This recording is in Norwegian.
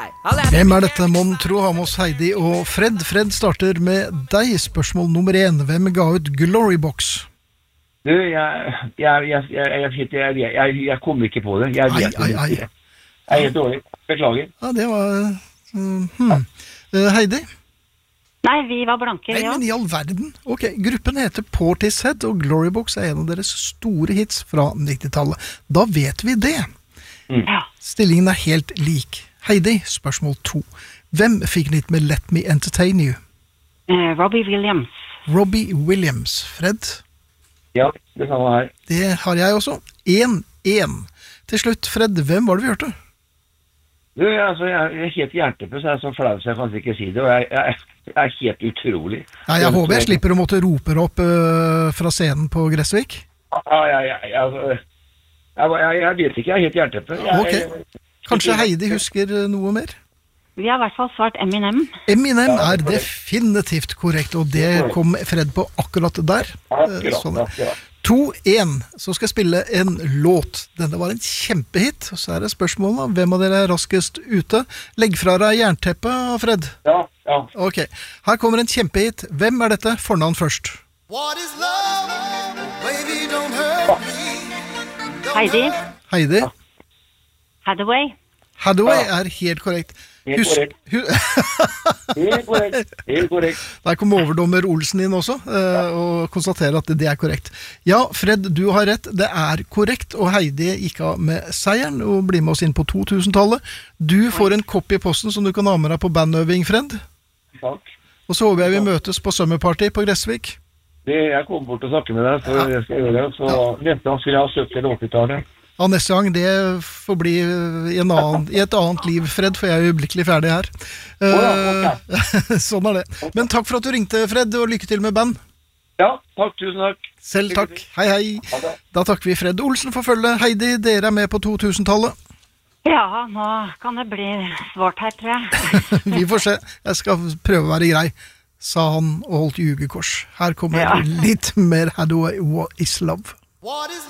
Hvem dette, mon tro? Har med oss Heidi og Fred. Fred starter med deg. Spørsmål nummer 1. Hvem ga ut Glorybox? Du, jeg kommer ikke på det. Jeg er helt dårlig. Beklager. Ja, det var... Heidi? Nei, vi var blanke, Nei, men i all verden. Ok, gruppen heter Portishead, og Glorybox en av deres store hits fra 90-tallet. Da vet vi det. Ja. Stillingen helt lik. Heidi, spørsmål 2. Hvem fikk litt med Let Me Entertain You? Robbie Williams. Robbie Williams. Fred? Ja, det samme her. Det har jeg også. 1-1. Til slutt, Fred, hvem var det vi hørte? Du, jeg er helt hjerteppe, så jeg er så flau, så jeg kan ikke si det, og jeg er helt utrolig. Nei, jeg håper jeg slipper å måtte rope opp fra scenen på Gressvik. Jeg vet ikke, jeg er helt hjerteppe. Ok, kanskje Heidi husker noe mer? Vi har i hvert fall svart Eminem. Eminem definitivt korrekt, og det kom Fred på akkurat der. Sånn. 2-1, så skal jeg spille en låt. Denne var en kjempehit, og så det spørsmålet, hvem av dere raskest ute? Legg fra deg jernteppet, Fred. Ja. Ok, her kommer en kjempehit. Hvem dette? Fornavn først. Heidi. Heidi. Hathaway. Hathaway helt korrekt. Helt korrekt. Der kom overdommer Olsen inn også, og konstaterer at det korrekt. Ja, Fred, du har rett, det korrekt, og Heidi gikk av med seieren, og blir med oss inn på 2000-tallet. Du får en kopp i posten som du kan ha med deg på bandøving, Fred. Takk. Og så håper jeg vi møtes på Summerparty på Gressvik. Jeg kommer bort og snakker med deg, så jeg skal gjøre det. Så neste gang skulle jeg ha 70-80-tallet. Ja, neste gang, det får bli i et annet liv, Fred, for jeg øyeblikkelig ferdig her. Sånn det. Men takk for at du ringte, Fred, og lykke til med band. Ja, takk, tusen takk. Selv takk. Hei. Da takker vi Fred Olsen for følge. Heidi, dere med på 2000-tallet. Ja, nå kan det bli svårt her, tror jeg. Vi får se. Jeg skal prøve å være grei, sa han og holdt jugekors. Her kommer litt mer Hathaway, What is Love?